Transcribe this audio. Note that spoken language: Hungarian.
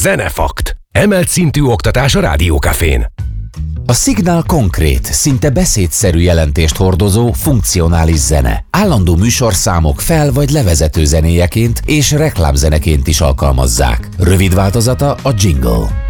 Zenefakt. Emelt szintű oktatás a Rádiókafén. A Szignál konkrét, szinte beszédszerű jelentést hordozó, funkcionális zene. Állandó műsorszámok fel- vagy levezető zenéjeként és reklámzeneként is alkalmazzák. Rövid változata a jingle.